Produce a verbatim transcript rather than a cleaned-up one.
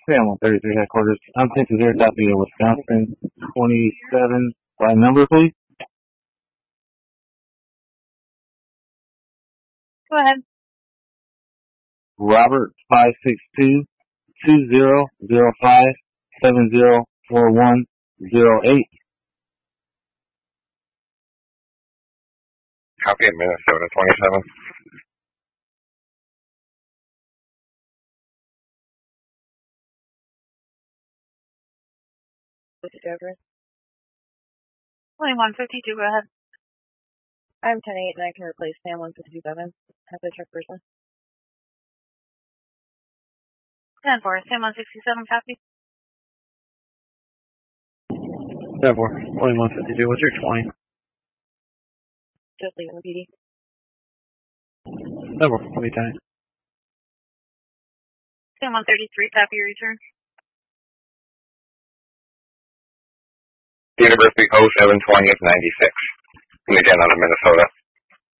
Sam one thirty-three headquarters. I'm six zero copy of Wisconsin twenty-seven. By number, please. Go ahead. Robert five six two two zero zero five seven zero four one zero eight. Copy at Minnesota twenty-seven. twenty-one fifty-two, go ahead. I'm ten eight and I can replace Sam one fifty-seven. Have the truck person. ten four, Sam one sixty-seven, copy. ten four, twenty-one fifty-two. What's your twenty? Just leave the P D. ten four, twenty time. Sam one thirty-three, copy your return. University code seven twentieth ninety-six. And again out of Minnesota.